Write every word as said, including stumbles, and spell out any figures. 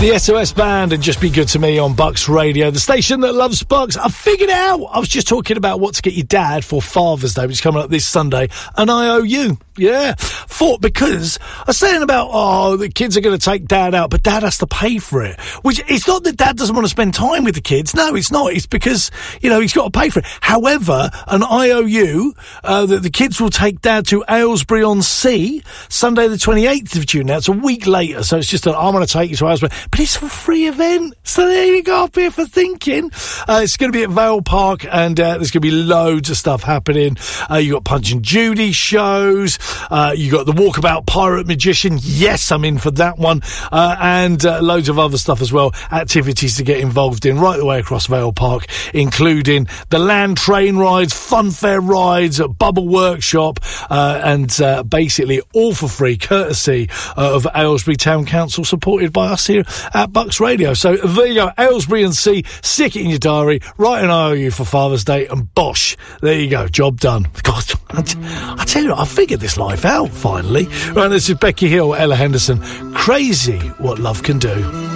The S O S Band and Just Be Good to Me on Bucks Radio, the station that loves Bucks. I figured it out. I was just talking about what to get your dad for Father's Day, which is coming up this Sunday, and I owe you. Yeah. For, because I was saying about, oh, the kids are going to take dad out, but dad has to pay for it. Which, it's not that dad doesn't want to spend time with the kids. No, it's not. It's because, you know, he's got to pay for it. However, an I O U, uh, that the kids will take dad to Aylesbury-on-Sea, Sunday the twenty-eighth of June. Now, it's a week later, so it's just that I'm going to take you to Aylesbury. But it's a free event. So there you go, up here for thinking. Uh, it's going to be at Vale Park, and uh, there's going to be loads of stuff happening. Uh, you got Punch and Judy shows. Uh, you got the Walkabout Pirate Magician. Yes, I'm in for that one. Uh, and uh, loads of other stuff as well. Activities to get involved in right the way across Vale Park, including the land train rides, funfair rides, a bubble workshop, uh, and uh, basically all for free, courtesy uh, of Aylesbury Town Council, supported by us here at Bucks Radio. So there you go, Aylesbury-on-Sea, stick it in your diary, write an I O U for Father's Day, and bosh, there you go, job done. God, I, t- I tell you, I figured this life out finally. Right, this is Becky Hill, Ella Henderson. Crazy what love can do.